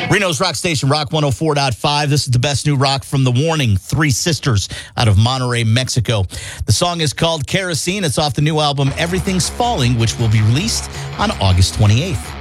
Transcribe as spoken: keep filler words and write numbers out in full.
Reno's Rock Station, Rock one oh four point five. This is the best new rock from The Warning, Three Sisters, out of Monterrey, Mexico. The song is called Kerosene. It's off the new album Everything's Falling, which will be released on August twenty-eighth.